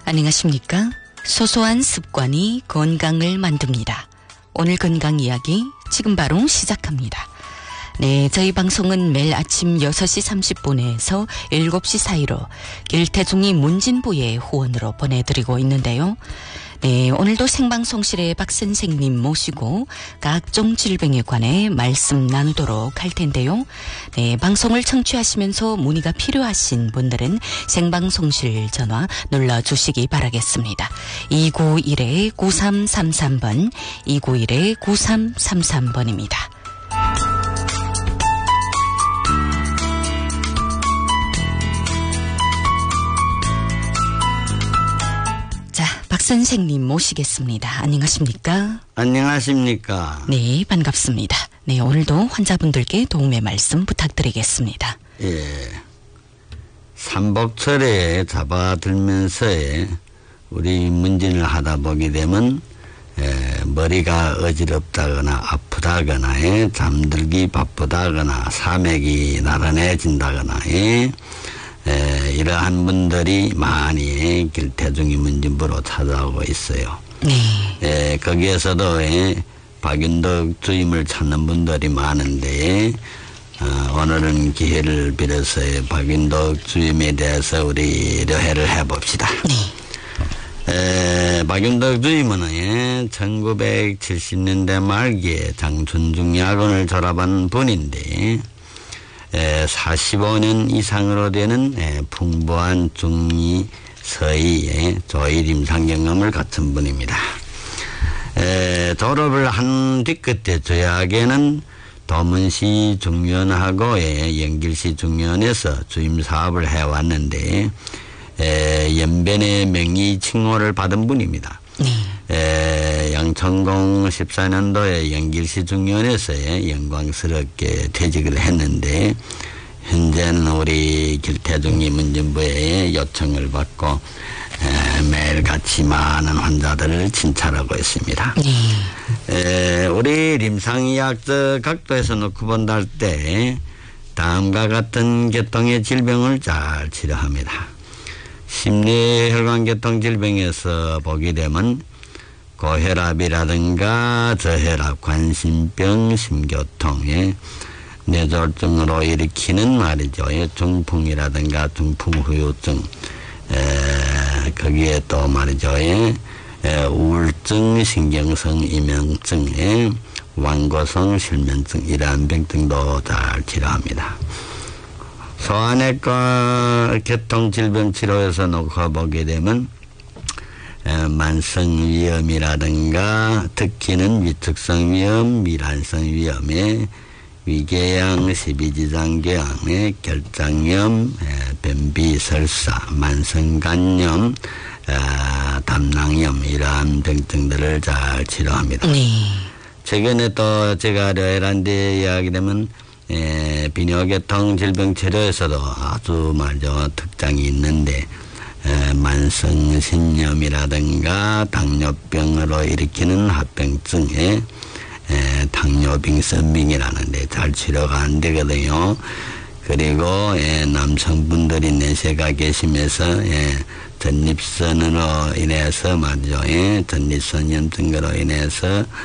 안녕하십니까? 소소한 습관이 건강을 만듭니다. 오늘 건강 이야기 지금 바로 시작합니다. 네, 저희 방송은 매일 아침 6시 30분에서 7시 사이로 길태중이 문진부의 후원으로 보내드리고 있는데요. 네, 오늘도 생방송실에 박 선생님 모시고 각종 질병에 관해 말씀 나누도록 할 텐데요. 네, 방송을 청취하시면서 문의가 필요하신 분들은 생방송실 전화 눌러주시기 바라겠습니다. 291-9333번, 291-9333번입니다. 박 선생님 모시겠습니다. 안녕하십니까? 안녕하십니까? 네, 반갑습니다. 네, 오늘도 환자분들께 도움의 말씀 부탁드리겠습니다. 예. 삼복철에 잡아들면서 우리 문진을 하다 보게 되면 머리가 어지럽다거나 아프다거나 잠들기 바쁘다거나 사맥이 나른해진다거나 이러한 분들이 많이 길태중이 문진부로 찾아오고 있어요. 네. 거기에서도 박윤덕 주임을 찾는 분들이 많은데 오늘은 기회를 빌어서 박윤덕 주임에 대해서 우리 료해를 해봅시다. 네. 박윤덕 주임은 1970년대 말기에 장춘중야군을 졸업한 분인데 45년 이상으로 되는 풍부한 중의 서의 조일 임상 경험을 갖춘 분입니다. 졸업을 한 뒤끝에 조약에는 도문시 중위원하고 연길시 중위원에서 주임 사업을 해왔는데 연변의 명의 칭호를 받은 분입니다. 양천공 14년도에 연길시 중위원에서 영광스럽게 퇴직을 했는데 현재는 우리 길태중이 문진부에 요청을 받고 매일같이 많은 환자들을 진찰하고 있습니다. 우리 임상의학적 각도에서 놓고 본다 할 때 다음과 같은 계통의 질병을 잘 치료합니다. 심리혈관계통 질병에서 보게 되면 고혈압이라든가 저혈압, 관심병, 심교통에 뇌졸중으로 일으키는 말이죠. 중풍이라든가 중풍후유증, 거기에 또 말이죠. 우울증, 신경성 이명증, 완고성 실면증 이러한 병 등도 잘 치료합니다. 소아내과 계통질병 치료에서 놓고 보게 되면 만성위염이라든가 특히는 위축성 위염, 미란성 위염에 위궤양, 십이지장궤양의 결장염, 변비설사, 만성간염, 담낭염 이러한 병증들을 잘 치료합니다. 최근에 또 제가 료해란데 이야기되면 비뇨계통 질병 치료에서도 아주 말이죠 특장이 있는데 만성신염이라든가 당뇨병으로 일으키는 합병증에 당뇨병선빙이라는 데 잘 치료가 안 되거든요. 그리고 남성분들이 내세가 계시면서 전립선으로 인해서 말이죠 전립선 염증으로 인해서